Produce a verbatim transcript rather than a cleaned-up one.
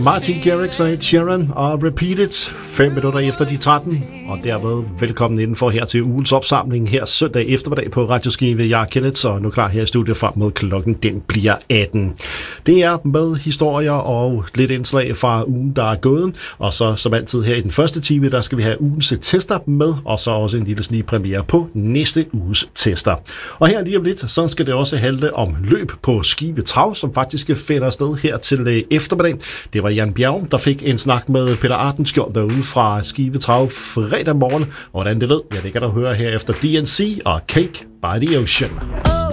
Martin Garrix og Ed Sheeran og Repeat It, fem minutter efter de tretten, og dermed velkommen indenfor her til ugens opsamling her søndag eftermiddag på Radioskive. Jeg er Kenneth, og nu klar her i studiet frem mod klokken, den bliver atten. Det er med historier og lidt indslag fra ugen, der er gået, og så som altid her i den første time, der skal vi have ugens tester med, og så også en lille snige premiere på næste uges tester. Og her lige om lidt, så skal det også handle om løb på Skive Trav, som faktisk finder sted her til eftermiddag. Det var Jan Bjerg, der fik en snak med Peter Ardenskjold derude fra Skive Trav fredag morgen. Og hvordan det lød, ja, det kan du høre her efter D N C og Cake by the Ocean.